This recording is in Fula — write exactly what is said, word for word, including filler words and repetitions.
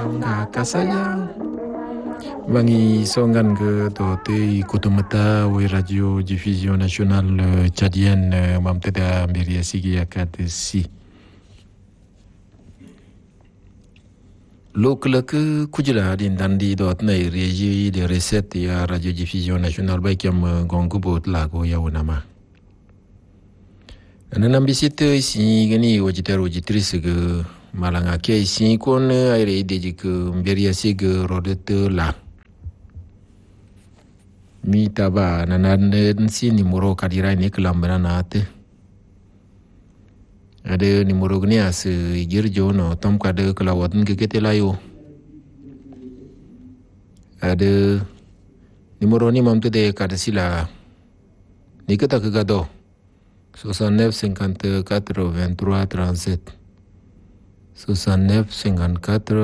na kasaya. Bangi songan ke tote kutumata we radio diffusion nationale tchadienne mamteda mberia sigi yakate si. Lokal ke kujila din dandi dot na régie de recette ya radio diffusion nationale ba kiam gongo bot lago ya wonama. Nanam bisite ici gani auditeur auditrice ke malanga ke ici kon aire ide ke mberia sigi rodete la. Mi taba nanande nsi nimero kadira ni kelambana nate. Ada nimero gni as girjo no tom kade kelawatan ke kete layo. Ada nimero ni mamtu de kade sila. Ni kata ke gado. soixante-neuf cinquante-quatre vingt-trois trente-sept. soixante-neuf cinquante-quatre